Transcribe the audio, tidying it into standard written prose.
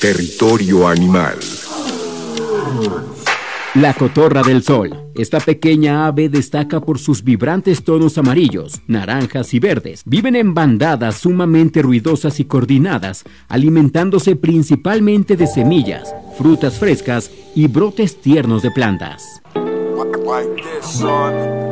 Territorio Animal. La cotorra del sol. Esta pequeña ave destaca por sus vibrantes tonos amarillos, naranjas y verdes. Viven en bandadas sumamente ruidosas y coordinadas, alimentándose principalmente de semillas, frutas frescas y brotes tiernos de plantas. Like this, son.